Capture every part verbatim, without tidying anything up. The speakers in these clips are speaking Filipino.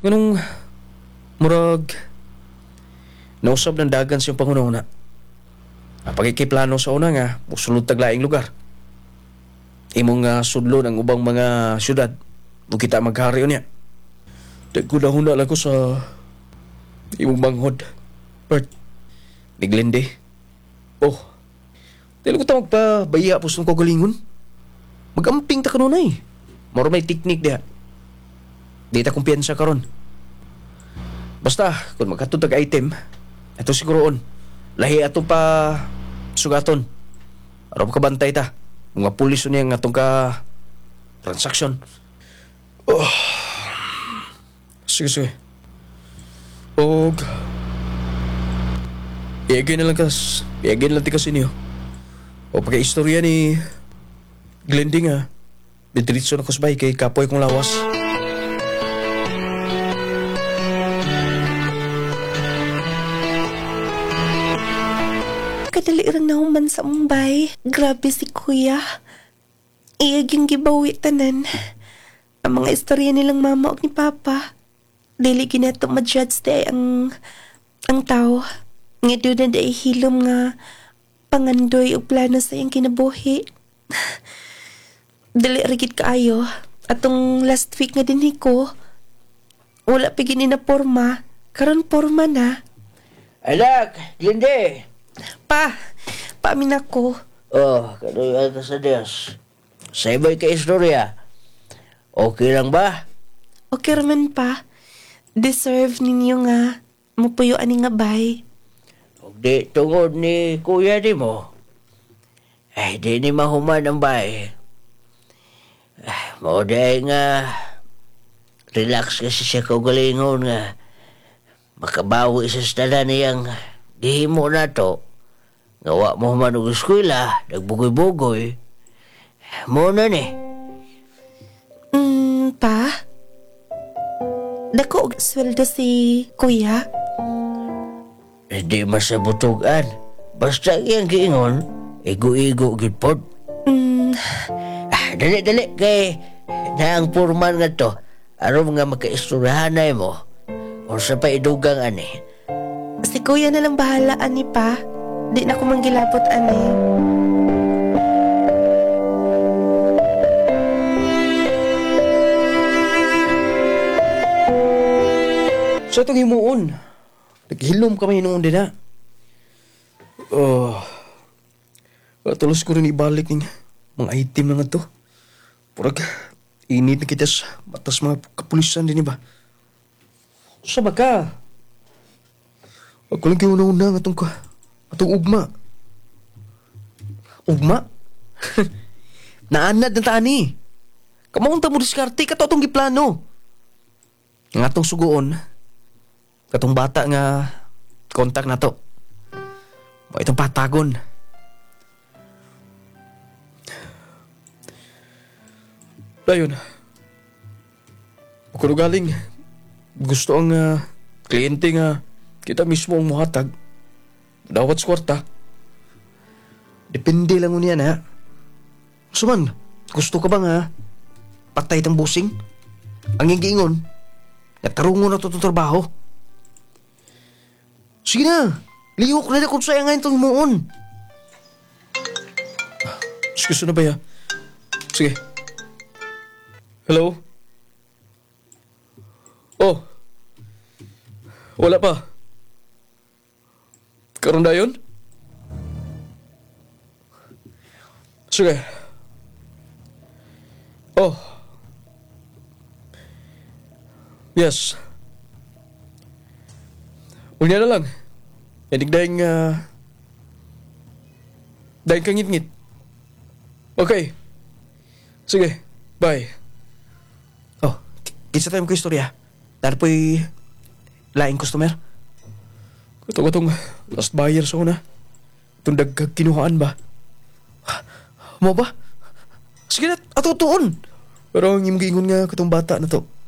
Ganong, murag, nausab ng dagan siyang panguna-una. Pagikiplano sa una nga, musulod taglaing lugar. Imong nga sudlo ng ubang mga syudad, kung kita maghari niya. Nagkunahuna lang ko sa imong manghod, Bert. Ni Glende. Oh, dahil ko ta magpabaya po sa kagalingon. Magamping ta kanunay. Maro may teknik diha. Di ta kumpiyansa karon. Basta, kung magkatutag item, ito siguroon. Lahi ato pa sugaton. Araw kabantay ta. Mga pulis niya nga itong ka transaksyon. Oh. Sige, sige. Og iagay na lang kas iagay na lang ti kasi niyo. O pagka-istorya ni Glendy nga didiritso na kusbay kay kapoy kong lawas. Kadali rang nahuman sa Mumbai. Grabe si kuya. Iyag yung gibawi tanan. Ang mga istorya nilang mama o ni papa. Dili ginato ma-judge day ang ang tao. Nga doon na day hilom nga pangandoy o plano sa iyang kinabuhi. Dili rigid kaayo. Atong last week nga din ko, wala pigini na porma. Karon porma na. Anak, Glende. Pa, paamin ako. Oh, kanuyan ka sa Diyos. Sa iba'y ka-istorya. Okay lang ba? Okay raman pa. Deserve ninyo nga mapuyo ani nga bay. Huwag di tungod ni kuya di mo. Ay, di ni mahuman ang bay. Ah, Mao di nga relax kasi siya kaugalingon nga makabawi sa stada niyang gihimo na to. Ngawa mo man og eskwela, nagbugoy-bugoy. Mo na ni. Hmm, pa? Dako og sweldo si kuya? Hindi masabutugan. Basta iyang giingon, igo-igo gid pod. Hmm, Ah, dali, dali, kay naang purman nga to. Aron nga makaisturahanay mo. O sa pa idugang ani. si kuya na lang bahala ani pa. Di na ko manggilabot ani. Sa itong himuon, naghilom kami noon din na. Oh, tulos ko rin ibalik ng mga item na nga to. Purag, init na kita sa matas mga kapulisan din ba? Sa ba ka? Ako lang kayo una-una nga itong ka. Atong ugma. Ugma? Naanad ng tani. Kamaunta mo diskarte, kato atong giplano. Ang atong sugoon, katong bata nga kontak na to. Mo itong patagon. Dayon. Ako galing. Gusto ang uh, kliyente nga kita mismo ang muhatag. Dawat sa kwarta. Depende lang niya na. Suman, gusto ka ba nga patay tang busing? Ang iyong giingon, natarungo na ito itong trabaho. Sige na, lihok na na kung sa'yo nga itong muon. Excuse na ba ya? Sige. Hello? Oh. Wala pa. Karon dayon? Sige. Oh. Yes. Unya na lang. Yanig dahing, uh, dahing kangit-ngit. Okay. Sige. Bye. Oh, kinsa tayo ko istorya. Dar po'y laing customer. Ito itong last buyer sa una. Itong dagkag kinuhaan ba? Mo ba? Sige na, ato tuon. Pero ang imong giingon nga katong bata na to.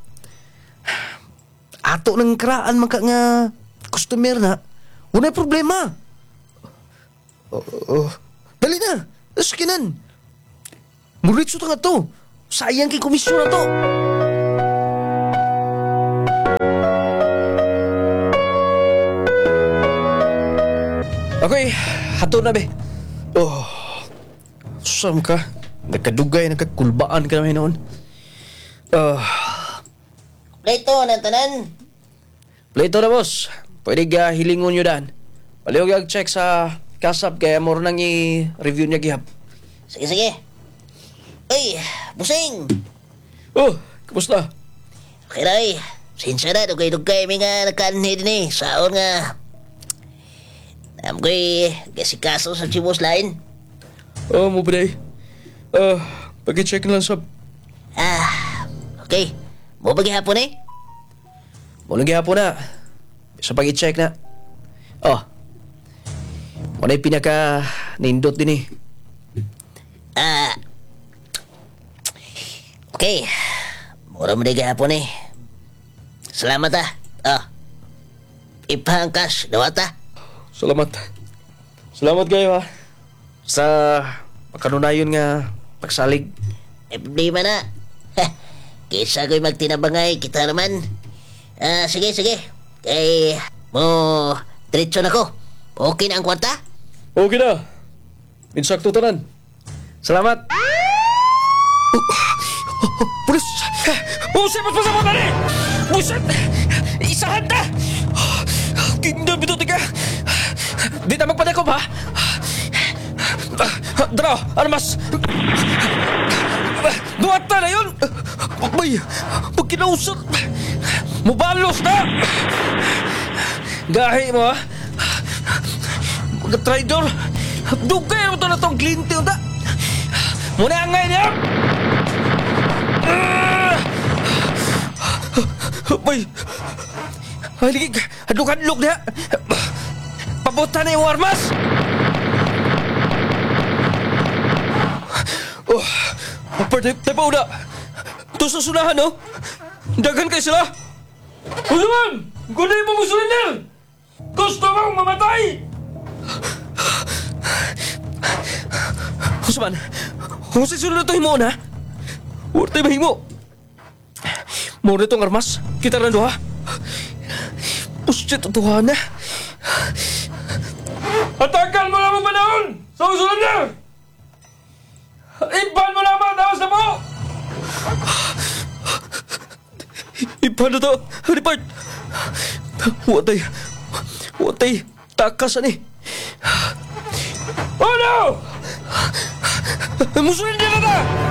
Ato ng kraan maka nga customer na. Unay problema. Oh, oh. Dali na. Sakinan. Muritso ta nga to. Sayang kay komisyon na to. Okay, hato na be. Oh, sam ka. Nagkadugay, nagkakulbaan ka naman noon. Ah, Pleto ng tanan. Plato na boss. Pwede ka hilingon nyo dan. Palihog yung check sa kasap kaya mo nang i-review niya gihap. Sige, sige. Uy, busing. Oh, kamusta? Okay na eh. Sinsya na, dugay-dugay may nga nagkanhi din eh. Saon nga. Alam ko eh, kasi kaso sa chibos lain. Oh, mo ba Ah, pag-check lang sab. Ah, okay. Mo ba gihapon eh? Mo lang gihapon na. Sa pag-check na. Oh. Mo na yung pinaka nindot din eh. Ah, okay. Mura mo na gihapon eh. Salamat ah. Ah, ipahangkas, dawat ah. Salamat. Salamat kayo ha. Sa pagkanunayon nga pagsalig. Eh, problema na. Kaysa ko'y magtinabangay, kita naman. Ah, sige, sige. Kay, mo, diretso na ko. Okay na ang kwarta? Okay na. Insakto tanan. Salamat. Pulis! Buset! Mas masama na rin! Buset! Isahan na! Kingdom ito, tiga! Di na magpadakop, ha? Dara! Ano mas? Duwata na yun! May! Pag kinausap! Mubalos na! Gahi mo, ha? Mga traidor! Dugay mo ito na itong klinte, unta! Muna ang ngayon, ha? May! Haligig! Hadlok-hadlok na! Pabuta na yung armas! Oh! Pwede, tayo na! Ito sa sunahan, no? Dagan kayo sila! Huluan! Gunay mo mo surrender! Gusto mong mamatay! Usman, kung sa sunod na ito himo na, huwag tayo mahimo. Muna itong armas, kita rin doha. Pusit, tutuhan na. Atakan mo lang ang panahon! Sa usulan niya! Iban mo lang ang tawas na po! Iban na to, report! Watay, watay, takasan eh. Oh no! Musuhin niya na ta!